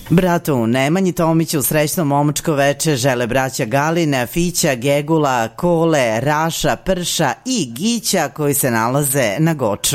Bratu Nemanji Tomiću srećno momačko veče žele braća Galina, Fića, Gegula, Kole, Raša, Prša i Gića koji se nalaze na Goču.